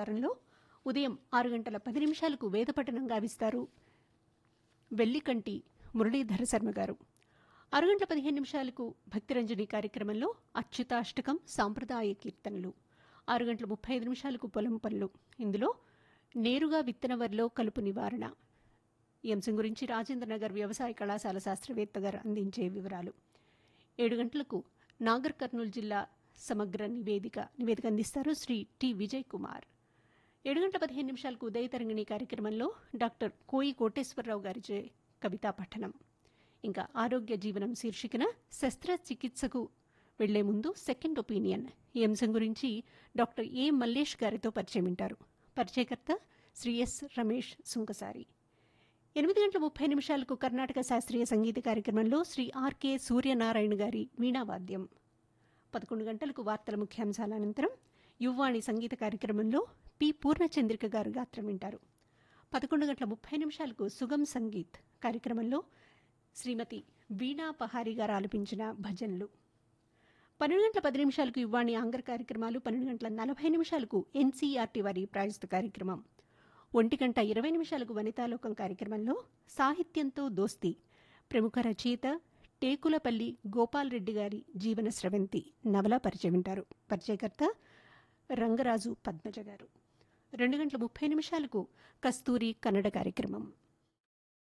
ప్రసారంలో ఉదయం 6:10 వేదపఠనం గావిస్తారు వెల్లికంటి మురళీధర శర్మ గారు. 6:15 భక్తిరంజని కార్యక్రమంలో అచ్యుతాష్టకం సాంప్రదాయ కీర్తనలు. 6:35 పొలం పనులు. ఇందులో నేరుగా విత్తనవరిలో కలుపు నివారణ ఈ అంశం గురించి రాజేంద్రనగర్ వ్యవసాయ కళాశాల శాస్త్రవేత్త గారు అందించే వివరాలు. 7 గంటలకు నాగర్ కర్నూలు జిల్లా సమగ్ర నివేదిక అందిస్తారు శ్రీ టి విజయ్ కుమార్. 7:15 ఉదయతరంగిణి కార్యక్రమంలో డాక్టర్ కోయి కోటేశ్వరరావు గారిచే కవితా పఠనం. ఇంకా ఆరోగ్య జీవనం శీర్షికన శస్త్రచికిత్సకు వెళ్లే ముందు సెకండ్ ఒపీనియన్ ఈ అంశం గురించి డాక్టర్ ఏ మల్లేష్ గారితో పరిచయం వింటారు. పరిచయకర్త శ్రీ ఎస్ రమేష్ సుంకసారి. 8:30 కర్ణాటక శాస్త్రీయ సంగీత కార్యక్రమంలో శ్రీ ఆర్కే సూర్యనారాయణ గారి వీణావాద్యం. 11 గంటలకు వార్తల ముఖ్యాంశాల అనంతరం యువ్వాణి సంగీత కార్యక్రమంలో పి పూర్ణచంద్రిక గారు గాత్రం వింటారు. 11:30 సుగం సంగీత్ కార్యక్రమంలో శ్రీమతి వీణా పహారి గారు ఆలపించిన భజనలు. 12:10 యువ్వాణి ఆంగ్ర కార్యక్రమాలు. 12:40 ఎన్సీఆర్టీ వారి ప్రాయోజిత కార్యక్రమం. 1:20 వనితాలోకం కార్యక్రమంలో సాహిత్యంతో దోస్తి ప్రముఖ రచయిత టేకులపల్లి గోపాల్ రెడ్డి గారి జీవన స్రవంతి నవల పరిచయం వింటారు. పరిచయకర్త రంగరాజు పద్మజ గారు. 2:30 కస్తూరి కన్నడ కార్యక్రమం.